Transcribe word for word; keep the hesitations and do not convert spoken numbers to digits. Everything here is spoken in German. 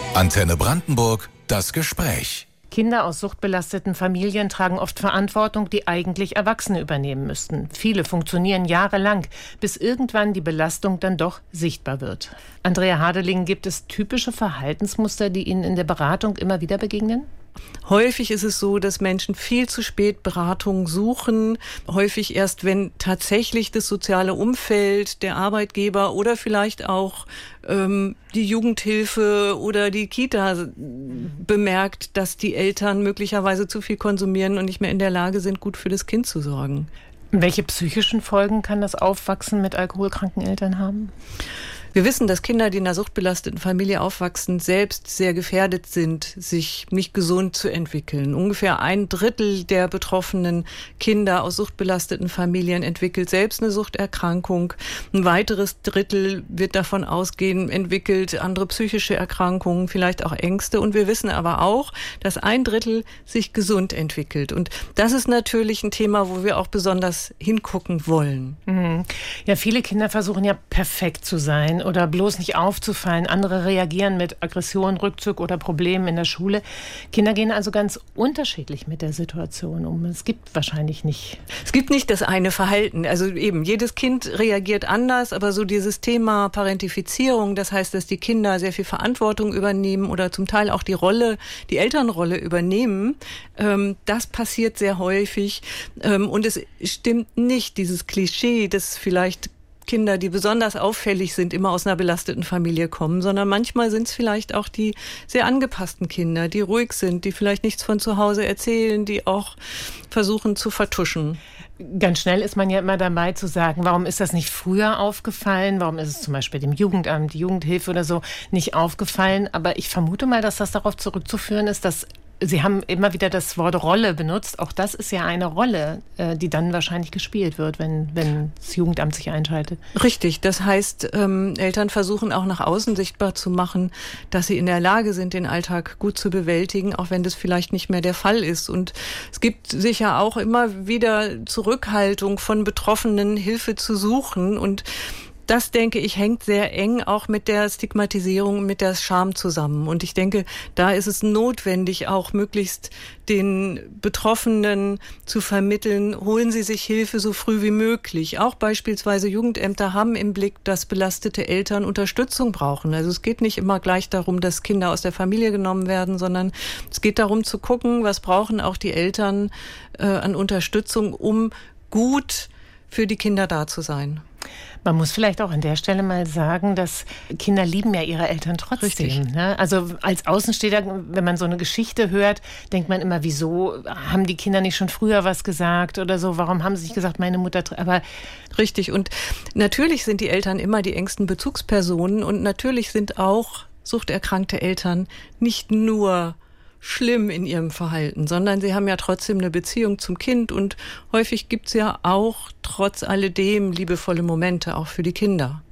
Antenne Brandenburg, das Gespräch. Kinder aus suchtbelasteten Familien tragen oft Verantwortung, die eigentlich Erwachsene übernehmen müssten. Viele funktionieren jahrelang, bis irgendwann die Belastung dann doch sichtbar wird. Andrea Hadeling, gibt es typische Verhaltensmuster, die Ihnen in der Beratung immer wieder begegnen? Häufig ist es so, dass Menschen viel zu spät Beratung suchen. Häufig erst, wenn tatsächlich das soziale Umfeld, der Arbeitgeber oder vielleicht auch ähm, die Jugendhilfe oder die Kita bemerkt, dass die Eltern möglicherweise zu viel konsumieren und nicht mehr in der Lage sind, gut für das Kind zu sorgen. Welche psychischen Folgen kann das Aufwachsen mit alkoholkranken Eltern haben? Wir wissen, dass Kinder, die in einer suchtbelasteten Familie aufwachsen, selbst sehr gefährdet sind, sich nicht gesund zu entwickeln. Ungefähr ein Drittel der betroffenen Kinder aus suchtbelasteten Familien entwickelt selbst eine Suchterkrankung. Ein weiteres Drittel wird davon ausgehen, entwickelt andere psychische Erkrankungen, vielleicht auch Ängste. Und wir wissen aber auch, dass ein Drittel sich gesund entwickelt. Und das ist natürlich ein Thema, wo wir auch besonders hingucken wollen. Mhm. Ja, viele Kinder versuchen ja perfekt zu sein oder bloß nicht aufzufallen. Andere reagieren mit Aggression, Rückzug oder Problemen in der Schule. Kinder gehen also ganz unterschiedlich mit der Situation um. Es gibt wahrscheinlich nicht... Es gibt nicht das eine Verhalten. Also eben, jedes Kind reagiert anders, aber so dieses Thema Parentifizierung, das heißt, dass die Kinder sehr viel Verantwortung übernehmen oder zum Teil auch die Rolle, die Elternrolle übernehmen, ähm, das passiert sehr häufig. Ähm, und es stimmt nicht, dieses Klischee, das vielleicht Kinder, die besonders auffällig sind, immer aus einer belasteten Familie kommen, sondern manchmal sind es vielleicht auch die sehr angepassten Kinder, die ruhig sind, die vielleicht nichts von zu Hause erzählen, die auch versuchen zu vertuschen. Ganz schnell ist man ja immer dabei zu sagen, warum ist das nicht früher aufgefallen? Warum ist es zum Beispiel dem Jugendamt, die Jugendhilfe oder so nicht aufgefallen? Aber ich vermute mal, dass das darauf zurückzuführen ist, dass Sie haben immer wieder das Wort Rolle benutzt. Auch das ist ja eine Rolle, die dann wahrscheinlich gespielt wird, wenn, wenn das Jugendamt sich einschaltet. Richtig. Das heißt, ähm, Eltern versuchen auch nach außen sichtbar zu machen, dass sie in der Lage sind, den Alltag gut zu bewältigen, auch wenn das vielleicht nicht mehr der Fall ist. Und es gibt sicher auch immer wieder Zurückhaltung von Betroffenen, Hilfe zu suchen. Und das, denke ich, hängt sehr eng auch mit der Stigmatisierung, mit der Scham zusammen. Und ich denke, da ist es notwendig, auch möglichst den Betroffenen zu vermitteln, holen Sie sich Hilfe so früh wie möglich. Auch beispielsweise Jugendämter haben im Blick, dass belastete Eltern Unterstützung brauchen. Also es geht nicht immer gleich darum, dass Kinder aus der Familie genommen werden, sondern es geht darum zu gucken, was brauchen auch die Eltern äh, an Unterstützung, um gut für die Kinder da zu sein. Man muss vielleicht auch an der Stelle mal sagen, dass Kinder lieben ja ihre Eltern trotzdem. Ne? Also als Außenstehender, wenn man so eine Geschichte hört, denkt man immer, wieso haben die Kinder nicht schon früher was gesagt oder so? Warum haben sie nicht gesagt, meine Mutter... Aber richtig. Und natürlich sind die Eltern immer die engsten Bezugspersonen und natürlich sind auch suchterkrankte Eltern nicht nur schlimm in ihrem Verhalten, sondern sie haben ja trotzdem eine Beziehung zum Kind und häufig gibt's ja auch trotz alledem liebevolle Momente auch für die Kinder.